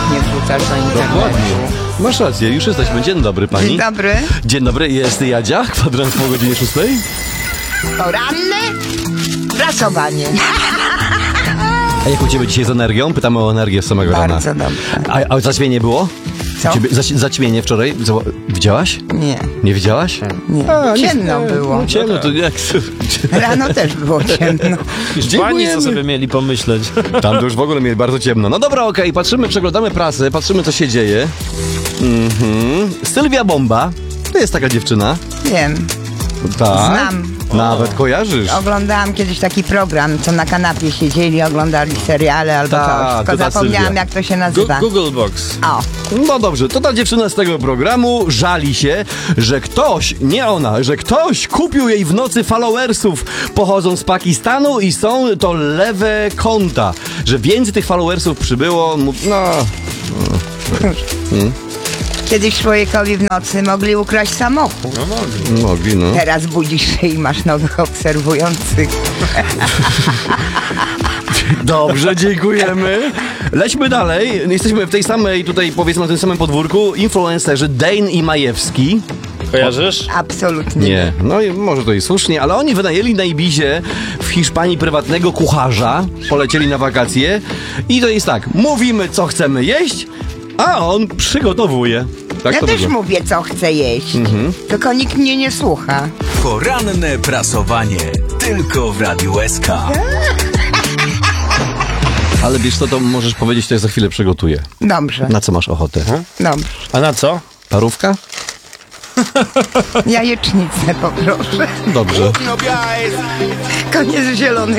nie wrzucasz na internet. Dokładnie. Masz rację, już jesteśmy. Dzień dobry, pani. Dzień dobry. Dzień dobry, jest Jadzia, kwadrans po godzinie 6. Poranne prasowanie. A jak u ciebie dzisiaj z energią? Pytamy o energię z samego rana. Bardzo dobrze. A zaćmienie było? Co? Zaćmienie wczoraj? Widziałaś? Nie, Nie widziałaś? nie. Ciemno było. No, ciemno, to jak... Rano też było ciemno. Hiszpanii co sobie mieli pomyśleć. Tam to już w ogóle mieli bardzo ciemno. No dobra, okej, patrzymy, przeglądamy prasę, patrzymy co się dzieje. Sylwia Bomba, to jest taka dziewczyna. Wiem, Tak. znam. Nawet kojarzysz. Oglądałam kiedyś taki program, co na kanapie siedzieli, oglądali seriale albo Tak, coś. to Tylko ta zapomniałam, Sylwia. jak to się nazywa. Google Box. O, No dobrze, to ta dziewczyna z tego programu żali się, że ktoś, nie ona, że ktoś kupił jej w nocy followersów, pochodzą z Pakistanu i są to lewe konta. Że więcej tych followersów przybyło, kiedyś człowiekowi w nocy mogli ukraść samochód. mogli, no. Teraz budzisz się i masz nowych obserwujących. Dobrze, dziękujemy. Lećmy dalej. Jesteśmy w tej samej, tutaj powiedzmy na tym samym podwórku, influencerzy Dane i Majewski. Kojarzysz? Absolutnie. Nie, no i może to i słusznie, ale oni wynajęli na Ibizie w Hiszpanii prywatnego kucharza, polecieli na wakacje i to jest tak, mówimy co chcemy jeść, a on przygotowuje. Tak Ja to też wygląda. mówię, co chcę jeść. Tylko nikt mnie nie słucha. Poranne prasowanie. Tylko w Radiu SK. Ale wiesz co, to możesz powiedzieć, to ja za chwilę przygotuję. Dobrze, Na co masz ochotę? dobrze. A na co? Parówka? Jajecznicę poproszę. Dobrze. Koniec zielonej